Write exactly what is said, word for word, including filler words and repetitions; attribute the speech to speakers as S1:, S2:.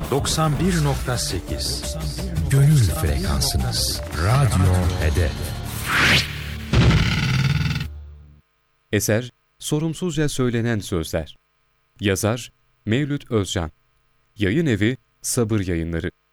S1: doksan bir nokta sekiz Gönül frekansınız. Radyo Hedef.
S2: Eser, Sorumsuzca Söylenen Sözler. Yazar, Mevlüt Özcan. Yayın evi, Sabır Yayınları.